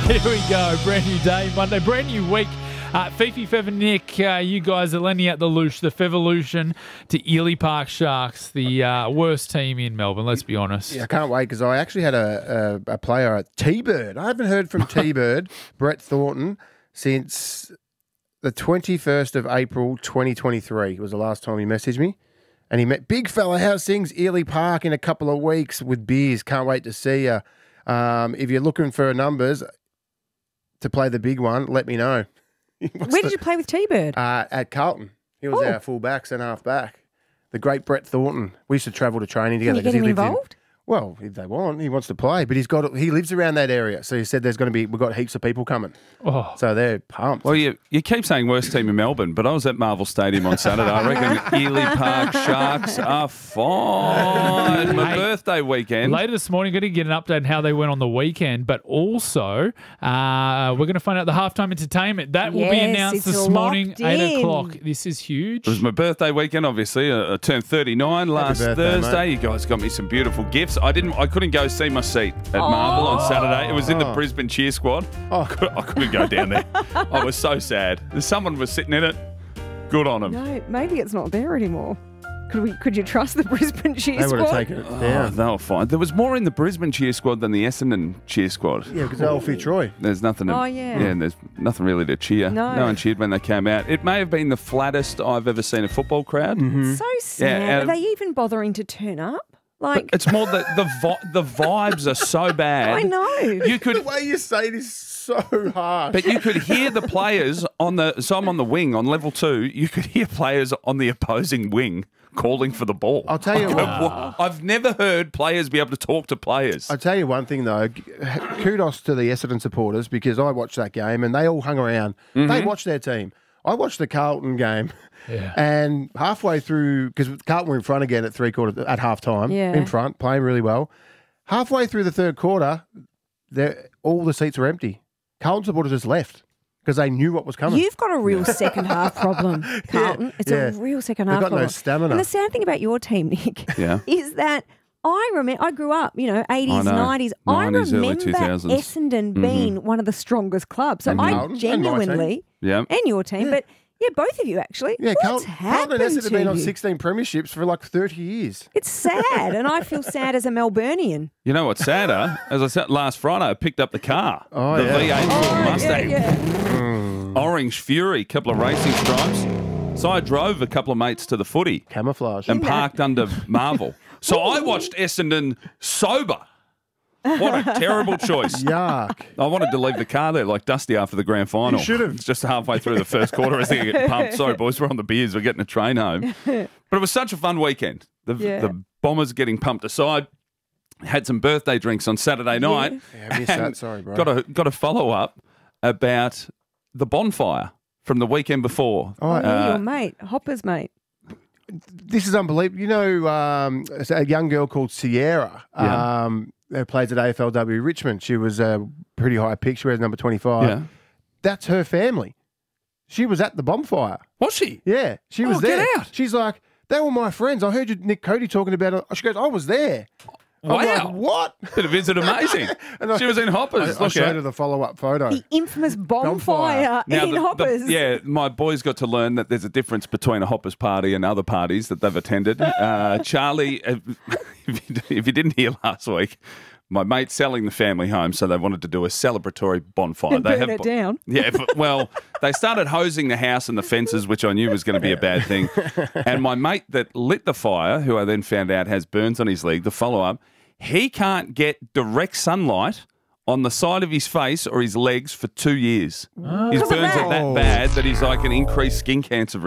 Here we go. Brand new day, Monday, brand new week. Fifi, Fev and Nick, you guys are lending out the loosh, the Fevolution to Ely Park Sharks, the worst team in Melbourne, let's be honest. Yeah, I can't wait because I actually had a player at T-Bird. I haven't heard from T-Bird, Brett Thornton, since the 21st of April 2023 was the last time he messaged me. And he met big fella, how's things? Ely Park in a couple of weeks with beers. Can't wait to see you. If you're looking for numbers to play the big one, let me know. Where did you play with T-Bird? At Carlton. He was our full-back, centre-half back. The great Brett Thornton. We used to travel to training together. Can you get him he lived involved? Well, if they want, he wants to play, but he lives around that area. So he said we've got heaps of people coming. Oh. So they're pumped. Well, you keep saying worst team in Melbourne, but I was at Marvel Stadium on Saturday. I reckon Ely Park Sharks are fine. My birthday weekend. Later this morning, going to get an update on how they went on the weekend, but also we're going to find out the halftime entertainment. That will be announced this morning, 8 o'clock. This is huge. It was my birthday weekend, obviously. I turned 39 last birthday, Thursday. mate. You guys got me some beautiful gifts. I couldn't go see my seat at Marvel on Saturday. It was in the Brisbane cheer squad. I couldn't go down there. I was so sad. Someone was sitting in it. Good on them. No, maybe it's not there anymore. Could you trust the Brisbane cheer They would have squad? taken it Oh, down. they were fine. There was more in the Brisbane cheer squad than the Essendon cheer squad. Yeah, because they'll fit Troy. There's nothing. And there's nothing really to cheer. No. one cheered when they came out. It may have been the flattest I've ever seen a football crowd. So sad. Are they even bothering to turn up? Like, It's more that the vibes are so bad. I know. You The could, way you say it is so harsh. but you could hear the players on the. So I'm on the wing on level 2. You could hear players on the opposing wing calling for the ball. I'll tell you what. I've never heard players be able to talk to players. I'll tell you one thing, though. Kudos to the Essendon supporters because I watched that game and they all hung around. They watched their team. I watched the Carlton game. Yeah. And halfway through, because Carlton were in front again at half time, in front, playing really well. Halfway through the third quarter, all the seats were empty. Carlton supporters just left because they knew what was coming. You've got a real second half problem, Carlton. It's a real second half They've got problem. no stamina. And the sad thing about your team, Nick, Yeah. is that I grew up, 80s, I know. 90s. 90s, I early remember 2000s. Essendon being one of the strongest clubs. So And I Carlton, and my genuinely, Yeah. and your team, but both of you actually. Yeah, What's Carlton happened has to been on you? 16 premierships for like 30 years. It's sad, and I feel sad as a Melburnian. You know what's sadder? As I said last Friday, I picked up the car. Oh, the yeah. V8 Ford Mustang. Yeah. Orange Fury, couple of racing stripes. So I drove a couple of mates to the footy Camouflage. and parked under Marvel. So I watched Essendon sober. What a terrible choice. Yuck. I wanted to leave the car there like Dusty after the grand final. You should have. It's just halfway through the first quarter as they get pumped. Sorry, boys, we're on the beers. We're getting a train home. But it was such a fun weekend. The Bombers getting pumped aside. Had some birthday drinks on Saturday night. Yeah, I missed that. Sorry, bro. Got a follow-up about the bonfire from the weekend before. Your mate, Hopper's mate. This is unbelievable. You know, a young girl called Sierra who plays at AFLW Richmond. She was a pretty high pick. She wears number 25. Yeah. That's her family. She was at the bonfire. Was she? Yeah, she was there. Get out. She's like, they were my friends. I heard you, Nick Cody, talking about it. She goes, I was there. I'm Wow. like, what? Bit of visit amazing. She was in Hoppers. I Look showed out. her the follow-up photo. The infamous bonfire Now, in Hoppers. my boys got to learn that there's a difference between a Hoppers party and other parties that they've attended. Charlie, if you didn't hear last week, my mate's selling the family home, so they wanted to do a celebratory bonfire. And burn it down. Yeah, well, they started hosing the house and the fences, which I knew was going to be a bad thing. And my mate that lit the fire, who I then found out has burns on his leg, the follow-up, he can't get direct sunlight on the side of his face or his legs for 2 years. His burns are that bad that he's like an increased skin cancer risk.